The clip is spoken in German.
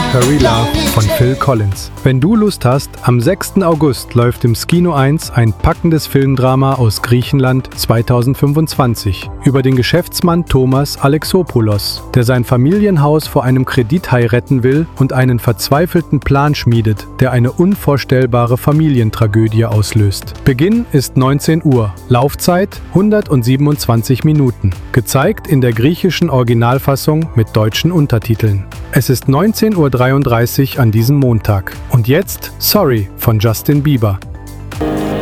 Hurry Love von Phil Collins. Wenn du Lust hast, am 6. August läuft im Skino 1 ein packendes Filmdrama aus Griechenland 2025 über den Geschäftsmann Thomas Alexopoulos, der sein Familienhaus vor einem Kredithai retten will und einen verzweifelten Plan schmiedet, der eine unvorstellbare Familientragödie auslöst. Beginn ist 19 Uhr, Laufzeit 127 Minuten, gezeigt in der griechischen Originalfassung mit deutschen Untertiteln. Es ist 19:33 Uhr an diesem Montag. Und jetzt Sorry von Justin Bieber.